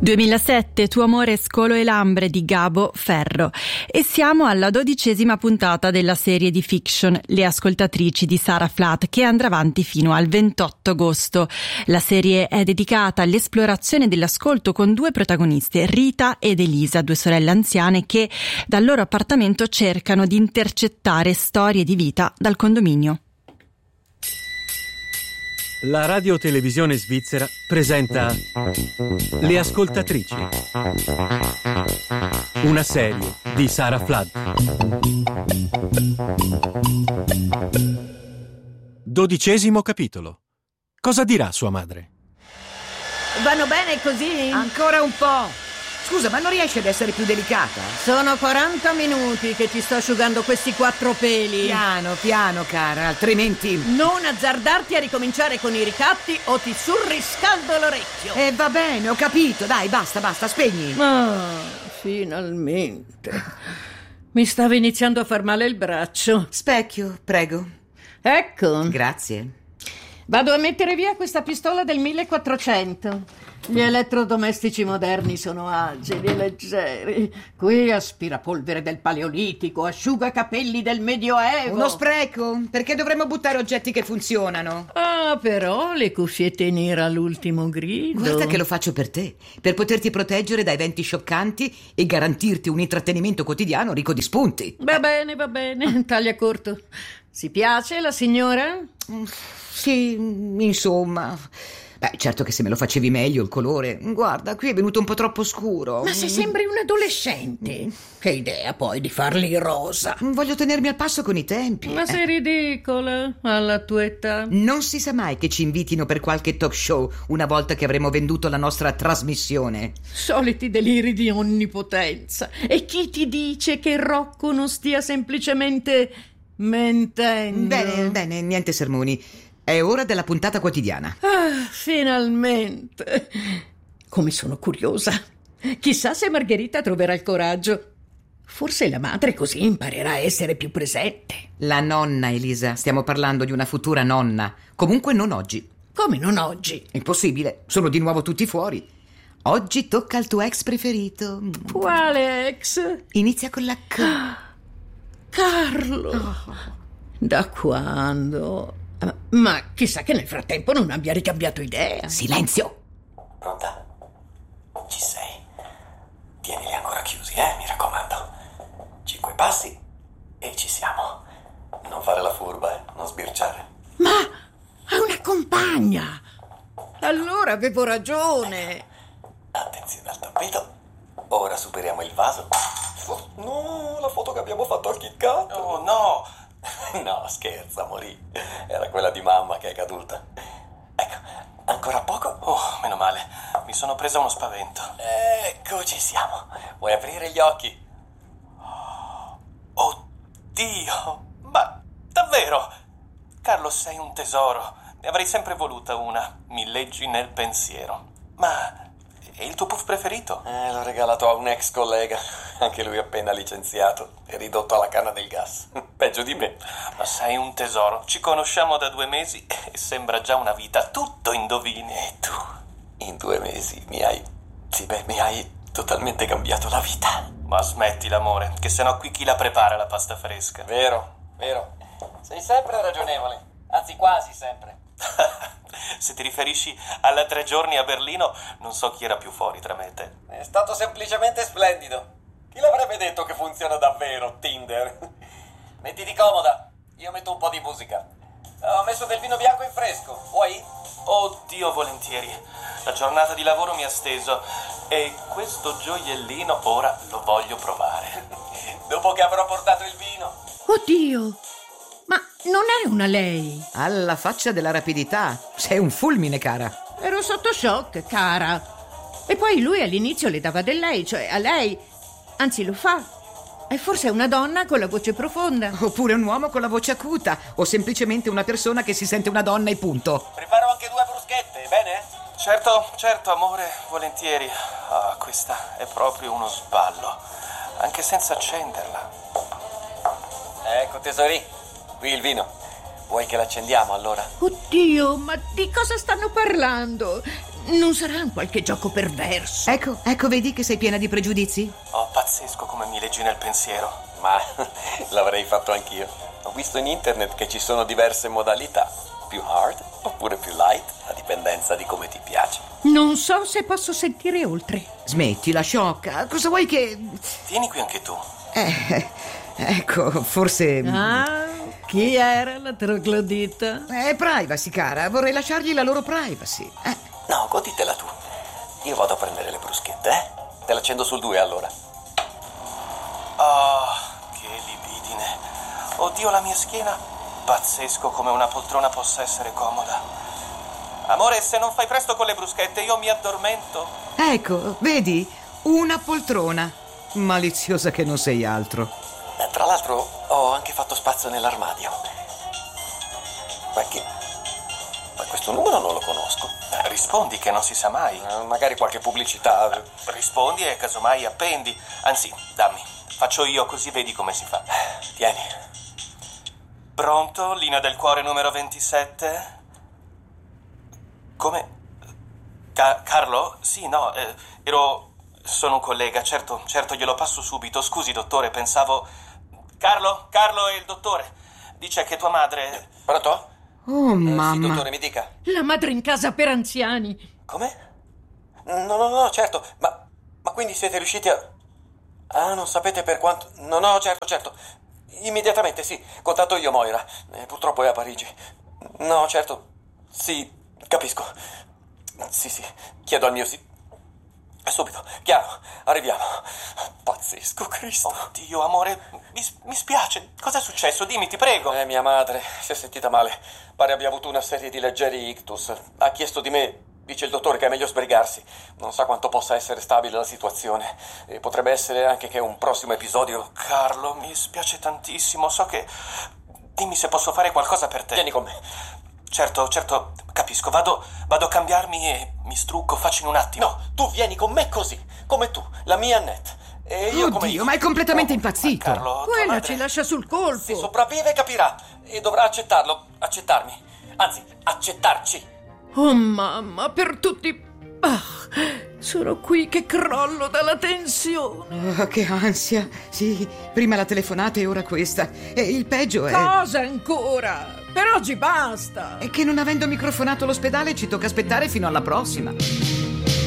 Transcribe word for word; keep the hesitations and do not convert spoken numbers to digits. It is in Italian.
duemilasette, Tuo amore scolo e lambre di Gabo Ferro. E siamo alla dodicesima puntata della serie di fiction Le ascoltatrici di Sara Flat, che andrà avanti fino al ventotto agosto. La serie è dedicata all'esplorazione dell'ascolto con due protagoniste, Rita ed Elisa, due sorelle anziane che dal loro appartamento cercano di intercettare storie di vita dal condominio. La radiotelevisione svizzera presenta Le ascoltatrici, una serie di Sara Flood. Dodicesimo capitolo. Cosa dirà sua madre? Vanno bene così? Ancora un po'. Scusa, ma non riesci ad essere più delicata? Sono quaranta minuti che ti sto asciugando questi quattro peli. Piano, piano, cara, altrimenti... Non azzardarti a ricominciare con i ricatti o ti surriscaldo l'orecchio. Eh, va bene, ho capito. Dai, basta, basta, spegni. Ah, finalmente. Mi stava iniziando a far male il braccio. Specchio, prego. Ecco. Grazie. Vado a mettere via questa pistola del millequattrocento. Gli elettrodomestici moderni sono agili e leggeri. Qui aspirapolvere del Paleolitico, asciugacapelli del Medioevo. Uno spreco, perché dovremmo buttare oggetti che funzionano. Ah, però le cuffiette nere all'ultimo grido. Guarda che lo faccio per te, per poterti proteggere dai venti scioccanti e garantirti un intrattenimento quotidiano ricco di spunti. Va bene, va bene, taglia corto. Si piace la signora? Sì, insomma... Beh, certo che se me lo facevi meglio il colore. Guarda, qui è venuto un po' troppo scuro. Ma se sembri un adolescente. Che idea poi di farli rosa. Voglio tenermi al passo con i tempi. Ma sei ridicola alla tua età. Non si sa mai che ci invitino per qualche talk show una volta che avremo venduto la nostra trasmissione. Soliti deliri di onnipotenza. E chi ti dice che Rocco non stia semplicemente mentendo? Bene, bene, niente sermoni. È ora della puntata quotidiana. Ah, finalmente. Come sono curiosa. Chissà se Margherita troverà il coraggio. Forse la madre così imparerà a essere più presente. La nonna, Elisa. Stiamo parlando di una futura nonna. Comunque non oggi. Come non oggi? Impossibile. Sono di nuovo tutti fuori. Oggi tocca al tuo ex preferito. Quale ex? Inizia con la C. Carlo. Oh. Da quando... Ma chissà che nel frattempo non abbia ricambiato idea. Silenzio! Pronta? Ci sei? Tienili ancora chiusi, eh? Mi raccomando. Cinque passi e ci siamo. Non fare la furba, eh? Non sbirciare. Ma ha una compagna! Allora avevo ragione. Attenzione al tappeto. Ora superiamo il vaso. Oh, no, la foto che abbiamo fatto al Kit Kat. Oh, no! No, scherza, morì. Era quella di mamma che è caduta. Ecco, ancora poco? Oh, meno male. Mi sono presa uno spavento. Ecco, ci siamo. Vuoi aprire gli occhi? Oddio! Ma davvero? Carlo, sei un tesoro. Ne avrei sempre voluta una. Mi leggi nel pensiero. Ma... è il tuo puff preferito? Eh, l'ho regalato a un ex collega. Anche lui appena licenziato e ridotto alla canna del gas. Peggio di me. Ma sei un tesoro. Ci conosciamo da due mesi e sembra già una vita. Tutto indovini. E tu, in due mesi, mi hai... Sì, beh, mi hai totalmente cambiato la vita. Ma smetti l'amore, che sennò qui chi la prepara la pasta fresca? Vero, vero. Sei sempre ragionevole. Anzi, quasi sempre. Se ti riferisci alla tre giorni a Berlino, non so chi era più fuori tra me e te. È stato semplicemente splendido. Chi l'avrebbe detto che funziona davvero Tinder? Mettiti comoda, io metto un po' di musica. Ho messo del vino bianco in fresco, vuoi? Oddio, volentieri. La giornata di lavoro mi ha steso e questo gioiellino ora lo voglio provare. Dopo che avrò portato il vino. Oddio! Ma non è una lei? Alla faccia della rapidità. Sei un fulmine, cara. Ero sotto shock, cara. E poi lui all'inizio le dava del lei, cioè a lei. Anzi, lo fa. E forse è una donna con la voce profonda. Oppure un uomo con la voce acuta. O semplicemente una persona che si sente una donna e punto. Preparo anche due bruschette, bene? Certo, certo, amore, volentieri. Ah, questa è proprio uno sballo. Anche senza accenderla. Ecco, tesori. Qui il vino. Vuoi che l'accendiamo allora? Oddio, ma di cosa stanno parlando? Non sarà un qualche gioco perverso? Ecco, ecco, vedi che sei piena di pregiudizi? Oh, pazzesco come mi leggi nel pensiero. Ma l'avrei fatto anch'io. Ho visto in internet che ci sono diverse modalità. Più hard oppure più light, a dipendenza di come ti piace. Non so se posso sentire oltre. Smettila, sciocca. Cosa vuoi che... Vieni qui anche tu. Eh, ecco, forse... Ah, chi era la troglodita? È privacy, cara. Vorrei lasciargli la loro privacy. Eh. No, goditela tu. Io vado a prendere le bruschette, eh? Te l'accendo sul due allora. Oh, che libidine. Oddio, la mia schiena. Pazzesco come una poltrona possa essere comoda. Amore, se non fai presto con le bruschette, io mi addormento. Ecco, vedi? Una poltrona. Maliziosa che non sei altro. Eh, tra l'altro, ho anche fatto spazio nell'armadio. Ma che... Ma questo numero non lo conosco. Eh, rispondi che non si sa mai. Eh, magari qualche pubblicità. Rispondi e casomai appendi. Anzi, dammi. Faccio io così vedi come si fa. Tieni. Pronto? Linea del cuore numero ventisette? Come? Ca- Carlo? Sì, no, eh, ero... Sono un collega, certo, certo, glielo passo subito. Scusi, dottore, pensavo... Carlo? Carlo è il dottore. Dice che tua madre... Pronto? Oh, Eh, mamma. sì, dottore, mi dica. La madre in casa per anziani. Come? No, no, no, certo, ma... Ma quindi siete riusciti a... Ah, non sapete per quanto... No, no, certo, certo. Immediatamente, sì. Contatto io Moira. Eh, purtroppo è a Parigi. No, certo. Sì, capisco. Sì, sì. Chiedo al mio sì. Subito. Chiaro. Arriviamo. Pazzesco, Cristo. Oddio, amore. Mi, mi spiace. Cos'è successo? Dimmi, ti prego. Eh, mia madre si è sentita male. Pare abbia avuto una serie di leggeri ictus. Ha chiesto di me... Dice il dottore che è meglio sbrigarsi. Non sa quanto possa essere stabile la situazione. E potrebbe essere anche che un prossimo episodio... Carlo, mi spiace tantissimo. So che... Dimmi se posso fare qualcosa per te. Vieni con me. Certo, certo, capisco. Vado, vado a cambiarmi e mi strucco, faccio in un attimo. No, tu vieni con me così. Come tu, la mia Annette. E io come Oddio, io. ma è completamente Oh, impazzito. ma Carlo, tua Quella madre- ci lascia sul colpo. Se sopravvive capirà. E dovrà accettarlo. Accettarmi. Anzi, accettarci. Oh mamma, per tutti... Ah, sono qui che crollo dalla tensione. Oh, che ansia. Sì, prima la telefonata e ora questa. E il peggio è... Cosa ancora? Per oggi basta. È che non avendo microfonato l'ospedale ci tocca aspettare fino alla prossima.